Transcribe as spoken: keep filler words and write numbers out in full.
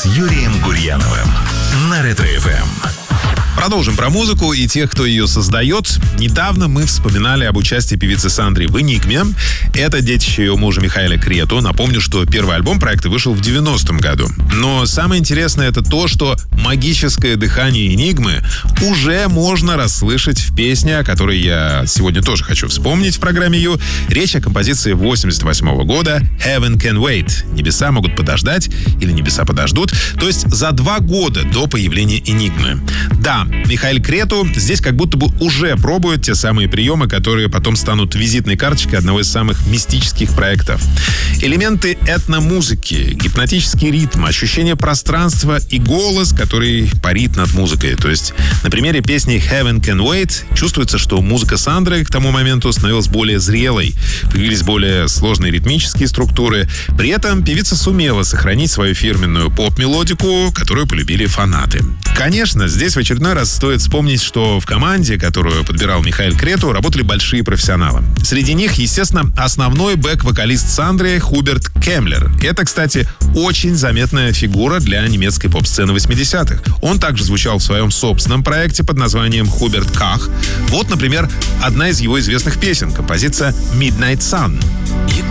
Юрием Гурьяновым на Ретро-эф эм. Продолжим про музыку и тех, кто ее создает. Недавно мы вспоминали об участии певицы Сандры в «Энигме». Это детище ее мужа Михаэля Крету. Напомню, что первый альбом проекта вышел в девяностом году. Но самое интересное это то, что магическое дыхание «Энигмы» уже можно расслышать в песне, о которой я сегодня тоже хочу вспомнить в программе Ю. Речь о композиции восемьдесят восьмого года «Heaven Can Wait». «Небеса могут подождать» или «Небеса подождут». То есть за два года до появления «Энигмы». Да, Михаэль Крету здесь как будто бы уже пробует те самые приемы, которые потом станут визитной карточкой одного из самых мистических проектов. Элементы этномузыки, гипнотический ритм, ощущение пространства и голос, который парит над музыкой. То есть на примере песни «Heaven Can Wait» чувствуется, что музыка Сандры к тому моменту становилась более зрелой. Появились более сложные ритмические структуры. При этом певица сумела сохранить свою фирменную поп-мелодику, которую полюбили фанаты. Конечно, здесь в очередной раз стоит вспомнить, что в команде, которую подбирал Михаэль Крету, работали большие профессионалы. Среди них, естественно, основной бэк-вокалист Сандры Хуберт Кеммлер. Это, кстати, очень заметная фигура для немецкой поп-сцены восьмидесятых. Он также звучал в своем собственном проекте под названием «Хуберт Ках». Вот, например, одна из его известных песен, композиция «Midnight Sun».